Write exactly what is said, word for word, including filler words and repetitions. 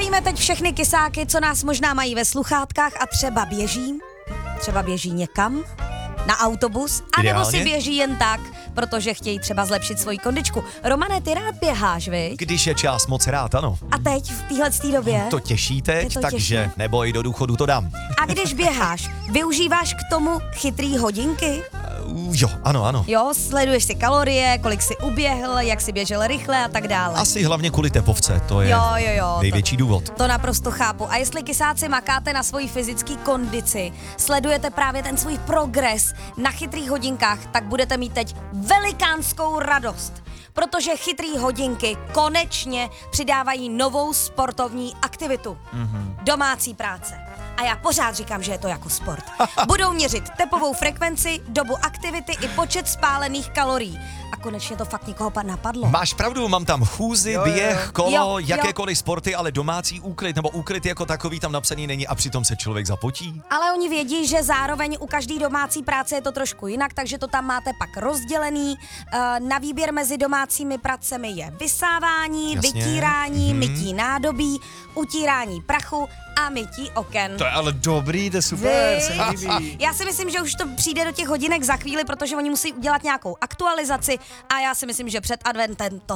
Zdravíme teď všechny kysáky, co nás možná mají ve sluchátkách a třeba běží, třeba běží někam, na autobus, anebo si běží jen tak, protože chtějí třeba zlepšit svoji kondičku. Romane, ty rád běháš, viď? Když je čas, moc rád, ano. A teď, v téhletý době? To těší teď, to takže těší. neboj, do důchodu to dám. A když běháš, využíváš k tomu chytrý hodinky? Uh, jo, ano, ano. Jo, sleduješ si kalorie, kolik si uběhl, jak si běžel rychle a tak dále. Asi hlavně kvůli tepovce, to je jo, jo, jo, největší to, důvod. To naprosto chápu. A jestli kysáci makáte na svoji fyzické kondici, sledujete právě ten svůj progres na chytrých hodinkách, tak budete mít teď velikánskou radost. Protože chytrý hodinky konečně přidávají novou sportovní aktivitu. Mm-hmm. Domácí práce. A já pořád říkám, že je to jako sport. Budou měřit tepovou frekvenci, dobu aktivity i počet spálených kalorií. A konečně to fakt někoho napadlo. Máš pravdu, mám tam chůzi, jo, běh, jo. kolo, Jo, jakékoliv jo. sporty, ale domácí úklid nebo úklid jako takový tam napsaný není a přitom se člověk zapotí. Ale oni vědí, že zároveň u každé domácí práce je to trošku jinak, takže to tam máte pak rozdělený. Na výběr mezi domácími pracemi je vysávání, Jasně. vytírání, Mhm. mytí nádobí, utírání prachu a mytí oken. To je ale dobrý, to je super, Vy- se mi líbí. Já si myslím, že už to přijde do těch hodinek za chvíli, protože oni musí udělat nějakou aktualizaci a já si myslím, že před adventem to